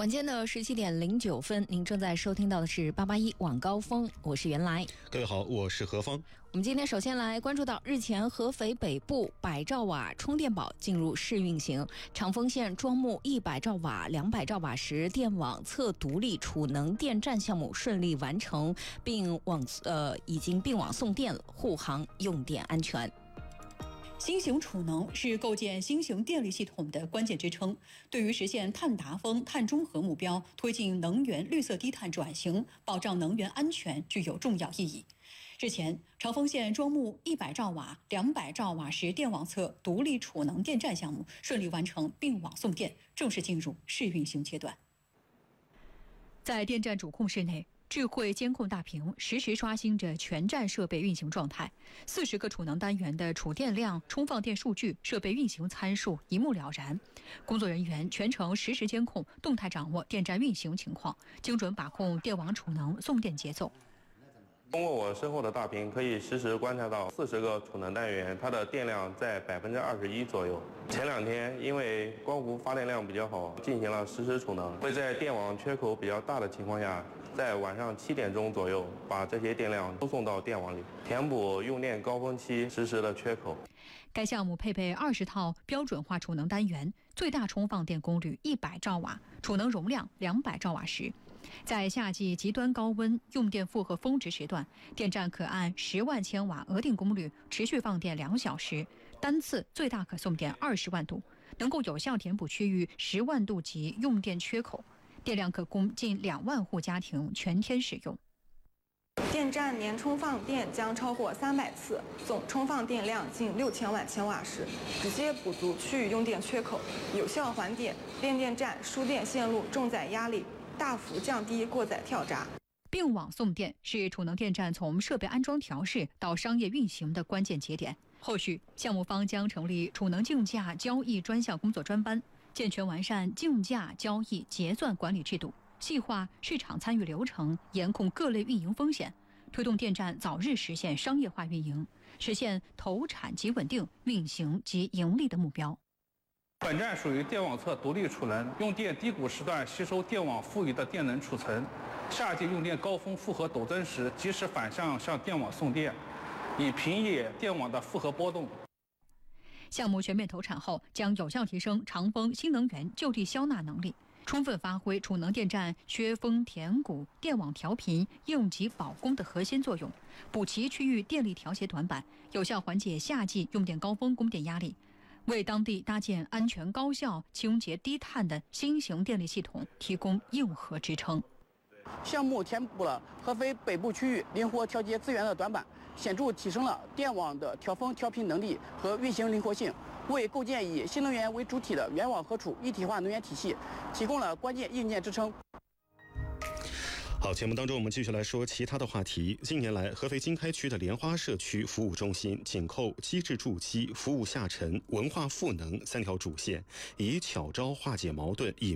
晚间的17:09，您正在收听到的是881晚高峰，我是袁来。 各位好，我是何峰。 我们今天首先来关注到日前合肥北部100兆瓦充电宝进入试运行，长丰县庄木100兆瓦、200兆瓦时电网侧独立储能电站项目顺利完成，并已经并网送电了，护航用电安全。 新型储能是构建新型电力系统的关键支撑，对于实现碳达峰、碳中和目标、推进能源绿色低碳转型、保障能源安全具有重要意义。日前，长丰县庄木100兆瓦、200兆瓦时电网侧独立储能电站项目顺利完成并网送电，正式进入试运行阶段。在电站主控室内，智慧监控大屏实时刷新着全站设备运行状态，40个储能单元的储电量、充放电数据、设备运行参数一目了然。工作人员全程实时监控，动态掌握电站运行情况，精准把控电网储能送电节奏。 通过我身后的大屏，可以实时观察到40个储能单元，它的电量在21%左右。前2天因为光伏发电量比较好，进行了实时储能，会在电网缺口比较大的情况下，在晚上7点钟左右把这些电量都送到电网里，填补用电高峰期实时的缺口。 该项目配备20套标准化储能单元，最大充放电功率100兆瓦，储能容量200兆瓦时。在夏季极端高温、用电负荷峰值时段，电站可按10万千瓦额定功率持续放电2小时，单次最大可送电20万度，能够有效填补区域10万度级用电缺口，电量可供近2万户家庭全天使用。 电站年充放电将超过300次，总充放电量近6000万千瓦时，直接补足区域用电缺口，有效缓解变电站输电线路重载压力，大幅降低过载跳闸。 并网送电是储能电站从设备安装调试到商业运行的关键节点。后续项目方将成立储能竞价交易专项工作专班，健全完善竞价交易结算管理制度，细化市场参与流程，严控各类运营风险，推动电站早日实现商业化运营，实现投产及稳定、运行及盈利的目标。 本站属于电网侧独立储能，用电低谷时段吸收电网富余的电能储存，夏季用电高峰负荷陡增时及时反向向电网送电，以平抑电网的负荷波动。 项目全面投产后，将有效提升长丰新能源就地消纳能力，充分发挥储能电站削峰填谷、电网调频、应急保供的核心作用，补齐区域电力调节短板，有效缓解夏季用电高峰供电压力，为当地搭建安全高效、清洁低碳的新型电力系统提供硬核支撑。 项目填补了合肥北部区域灵活调节资源的短板，显著提升了电网的调峰调频能力和运行灵活性，为构建以新能源为主体的原网合储一体化能源体系提供了关键硬件支撑。 好，节目当中我们继续来说其他的话题。近年来，合肥经开区的莲花社区服务中心紧扣机制筑基、服务下沉、文化赋能3条主线，以巧招化解矛盾、以